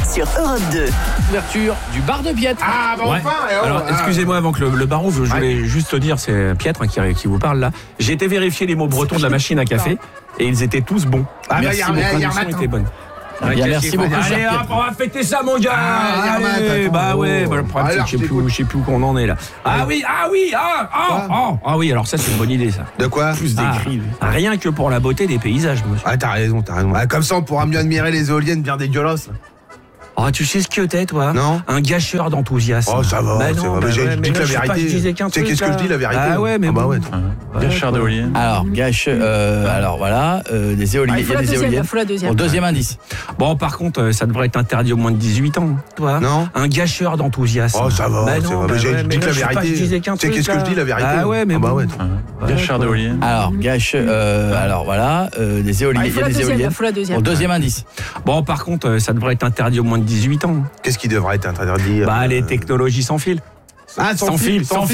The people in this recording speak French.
sur Europe 2. Ouverture du bar de Biette. Ah, bah Ouais. enfin. Alors, excusez-moi, avant que le bar ouvre, je voulais juste te dire, c'est Pietre qui vous parle là. J'ai été vérifier les mots bretons de la machine à café et ils étaient tous bons. Ah, merci, bah, vos hier traductions matin. étaient bonnes. Bien, merci beaucoup. Allez hop, on va fêter ça, mon gars. Allez, bah ouais, bah, le problème c'est Alors, que je sais plus où qu'on en est là. Ah oui, alors ça c'est une bonne idée ça. De quoi? Rien que pour la beauté des paysages, monsieur. Ah, t'as raison. Ah, comme ça, on pourra mieux admirer les éoliennes bien dégueulasses. Ah, tu sais ce que t'es, toi? Non. Un gâcheur d'enthousiasme. Oh, ça va, Bah ça non, va. bah J'ai ouais, dit mais que la là, je sais pas, vérité. je disais qu'un Tu sais truc, qu'est-ce que je dis, la vérité? Ah ouais, mais bah bon. ouais. Gâcheur d'éoliennes. Alors, des éoliennes. Il faut la deuxième, il faut la deuxième. Bon, deuxième indice. Bon, par contre, ça devrait être interdit aux moins de 18 ans, toi. Non. Un gâcheur d'enthousiasme. Oh, ça va, Bah ça non, va. bah J'ai ouais, dit mais que la là, je sais pas, vérité. je disais qu'un Tu sais truc, qu'est-ce que je là. dis, la vérité? Ah ouais, mais bah bon. ouais. Gâcheur d'éoliennes. Alors, des éoliennes. Il faut la deuxième, il faut la deuxième. Bon, deuxième indice. Bon, par contre, ça devrait être interdit aux moins de 18 ans. Qu'est-ce qui devrait être interdit? Bah, les technologies sans fil. Ah, sans fil.